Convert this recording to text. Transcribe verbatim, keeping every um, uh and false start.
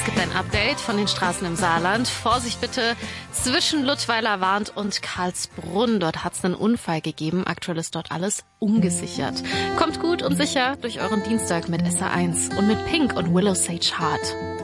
gibt ein Update von den Straßen im Saarland. Vorsicht bitte zwischen Luttweiler Warnt und Karlsbrunn. Dort hat es einen Unfall gegeben. Aktuell ist dort alles ungesichert. Kommt gut und sicher durch euren Dienstag mit S R eins und mit Pink und Willow Sage Heart.